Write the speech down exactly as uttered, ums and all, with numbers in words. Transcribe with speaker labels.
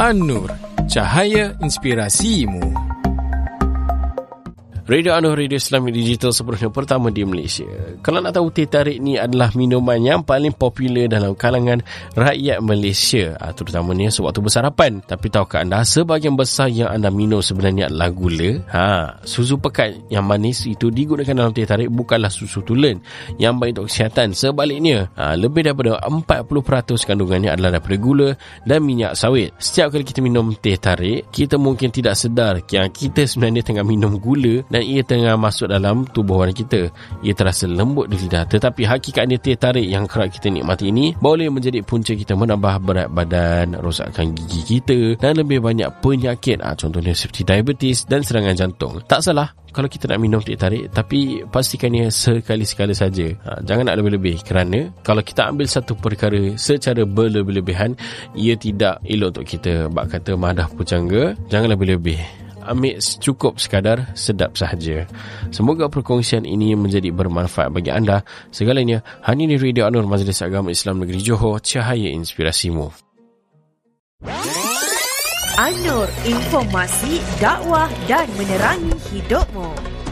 Speaker 1: An-Nur, cahaya inspirasimu. Radio An-Nur, Radio Islamic Digital sepenuhnya pertama di Malaysia. Kalau nak tahu, teh tarik ni adalah minuman yang paling popular dalam kalangan rakyat Malaysia, terutamanya sewaktu bersarapan. Tapi tahukah anda, sebahagian besar yang anda minum sebenarnya adalah gula? Ha, susu pekat yang manis itu digunakan dalam teh tarik bukanlah susu tulen yang baik untuk kesihatan. Sebaliknya, ha, lebih daripada empat puluh peratus kandungannya adalah daripada gula dan minyak sawit. Setiap kali kita minum teh tarik, kita mungkin tidak sedar yang kita sebenarnya tengah minum gula dan ia tengah masuk dalam tubuh badan kita. Ia terasa lembut di lidah, tetapi hakikatnya teh tarik yang kerap kita nikmati ini boleh menjadi punca kita menambah berat badan, rosakkan gigi kita dan lebih banyak penyakit, ha, contohnya seperti diabetes dan serangan jantung. Tak salah kalau kita nak minum teh tarik, tapi pastikannya sekali-sekala saja. Ha, jangan nak lebih-lebih, kerana kalau kita ambil satu perkara secara berlebih-lebihan, ia tidak elok untuk kita. Bak kata madah pujangga, jangan lebih-lebih. Ambil cukup sekadar sedap sahaja. Semoga perkongsian ini menjadi bermanfaat bagi anda. Segalanya hanya di Radio An-Nur, Majlis Agama Islam Negeri Johor, cahaya inspirasimu.
Speaker 2: An-Nur, informasi, dakwah dan menerangi hidupmu.